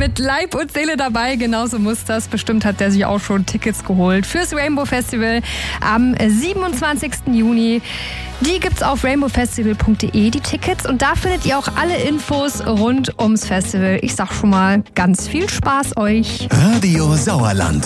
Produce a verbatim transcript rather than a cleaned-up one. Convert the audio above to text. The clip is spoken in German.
mit Leib und Seele dabei. Genauso muss das. Bestimmt hat der sich auch schon Tickets geholt fürs Rainbow Festival am siebenundzwanzigsten Juni. Die gibt's auf rainbow festival punkt de, die Tickets. Und da findet ihr auch alle Infos rund ums Festival. Ich sag schon mal, ganz viel Spaß euch. Radio Sauerland.